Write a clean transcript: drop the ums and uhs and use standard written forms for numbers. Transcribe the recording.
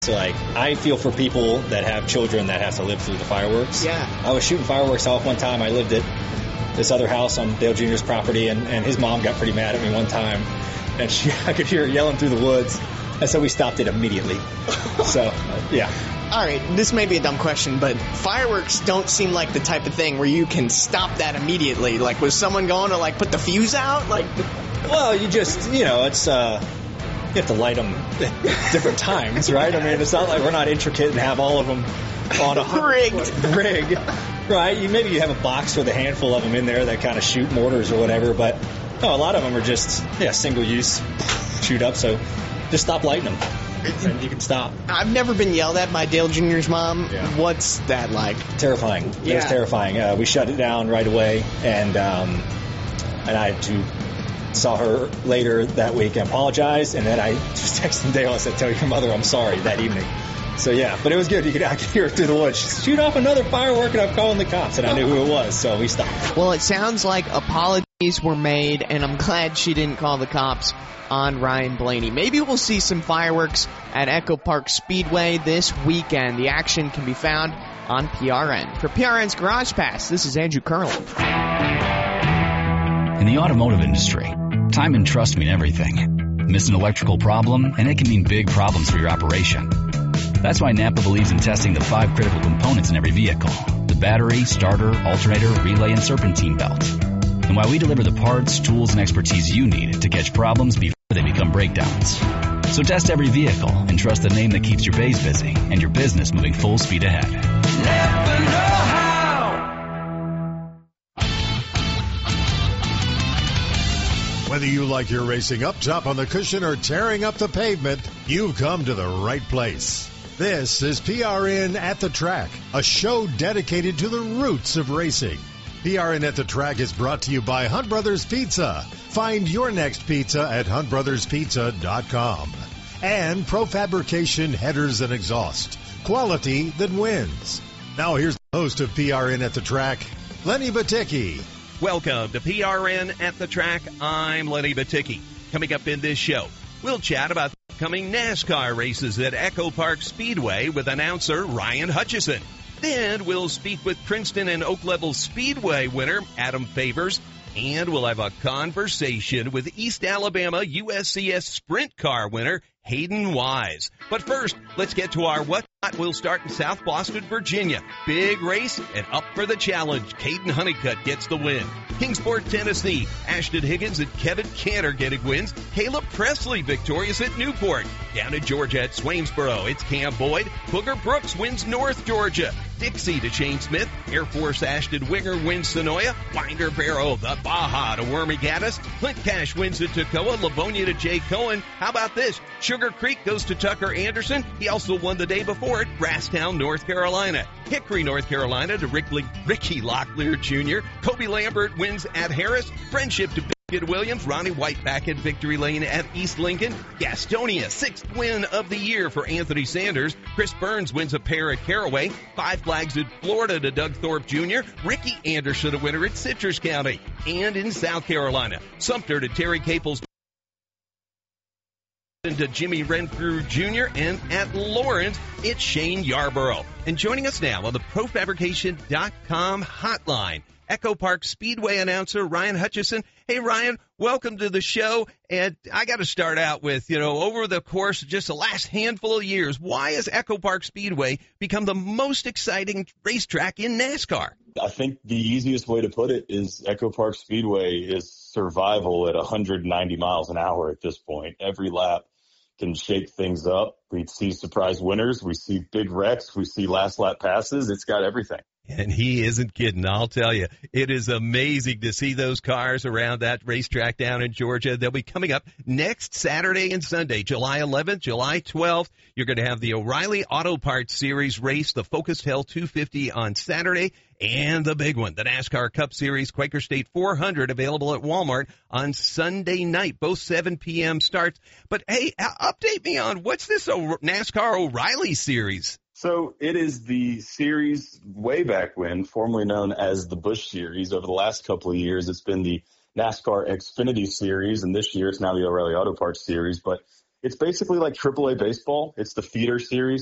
So, like, I feel for people that have children that have to live through the fireworks. Yeah. I was shooting fireworks off one time. I lived at this other house on Dale Jr.'s property, and his mom got pretty mad at me one time. And I could hear her yelling through the woods. And so we stopped it immediately. So, yeah. All right, this may be a dumb question, but fireworks don't seem like the type of thing where you can stop that immediately. Like, was someone going to, like, put the fuse out? Like, well, you just, it's, you have to light them at different times, right? I mean, it's not like we're not intricate and have all of them on a rig, right? Maybe you have a box with a handful of them in there that kind of shoot mortars or whatever, but no, a lot of them are just, single use, shoot up, so just stop lighting them. And you can stop. I've never been yelled at by Dale Jr.'s mom. Yeah. What's that like? Terrifying. Yeah. It was terrifying. We shut it down right away, and I had to saw her later that week and apologized, and then I just texted Dale and said, "Tell your mother I'm sorry," that evening. So, yeah, but it was good. I could hear her through the woods. She said, "Shoot off another firework," and I'm calling the cops, and I knew who it was, so we stopped. Well, it sounds like apologies were made, and I'm glad she didn't call the cops on Ryan Blaney. Maybe we'll see some fireworks at Echo Park Speedway this weekend. The action can be found on PRN. For PRN's Garage Pass, this is Andrew Curlin. In the automotive industry, time and trust mean everything. Miss an electrical problem, and it can mean big problems for your operation. That's why Napa believes in testing the 5 critical components in every vehicle: the battery, starter, alternator, relay, and serpentine belt. And why we deliver the parts, tools, and expertise you need to catch problems before they become breakdowns. So test every vehicle and trust the name that keeps your bays busy and your business moving full speed ahead. Napa know-how. Whether you like your racing up top on the cushion or tearing up the pavement, you've come to the right place. This is PRN at the Track, a show dedicated to the roots of racing. PRN at the Track is brought to you by Hunt Brothers Pizza. Find your next pizza at huntbrotherspizza.com. And Profabrication Headers and Exhaust. Quality that wins. Now here's the host of PRN at the Track, Lenny Batycki. Welcome to PRN at the Track. I'm Lenny Batycki. Coming up in this show, we'll chat about the upcoming NASCAR races at Echo Park Speedway with announcer Ryan Hutchison. Then we'll speak with Princeton and Oak Level Speedway winner Adam Favors. And we'll have a conversation with East Alabama USCS Sprint Car winner Hayden Wise. But first, let's get to our What Not. We'll start in South Boston, Virginia. Big race and up for the challenge. Caden Honeycutt gets the win. Kingsport, Tennessee. Ashton Higgins and Kevin Cantor getting wins. Caleb Presley victorious at Newport. Down in Georgia at Swainsboro, it's Cam Boyd. Booger Brooks wins North Georgia. Dixie to Shane Smith. Air Force Ashton Winger wins Sonoya. Winder Barrow, the Baja to Wormy Gaddis. Clint Cash wins at Toccoa. Livonia to Jay Cohen. How about this? Sugar Creek goes to Tucker Anderson. He also won the day before at Brasstown, North Carolina. Hickory, North Carolina to Ricky Locklear Jr. Kobe Lambert wins at Harris. Friendship to Biggin Williams. Ronnie White back at Victory Lane at East Lincoln. Gastonia, 6th win of the year for Anthony Sanders. Chris Burns wins a pair at Caraway. 5 Flags at Florida to Doug Thorpe Jr. Ricky Anderson, a winner at Citrus County. And in South Carolina, Sumter to Terry Caples to Jimmy Renfrew Jr. And at Lawrence, it's Shane Yarborough. And joining us now on the Profabrication.com hotline, Echo Park Speedway announcer Ryan Hutchison. Hey, Ryan, welcome to the show. And I got to start out with, over the course of just the last handful of years, why has Echo Park Speedway become the most exciting racetrack in NASCAR? I think the easiest way to put it is Echo Park Speedway is survival at 190 miles an hour at this point. Every lap can shake things up. We see surprise winners. We see big wrecks. We see last lap passes. It's got everything. And he isn't kidding, I'll tell you. It is amazing to see those cars around that racetrack down in Georgia. They'll be coming up next Saturday and Sunday, July 11th, July 12th. You're going to have the O'Reilly Auto Parts Series race, the Focus Hell 250 on Saturday, and the big one, the NASCAR Cup Series Quaker State 400, available at Walmart on Sunday night, both 7 p.m. starts. But, hey, update me on what's this NASCAR O'Reilly Series? So it is the series way back when, formerly known as the Busch Series. Over the last couple of years, it's been the NASCAR Xfinity Series, and this year it's now the O'Reilly Auto Parts Series. But It's basically like AAA baseball. It's the feeder series.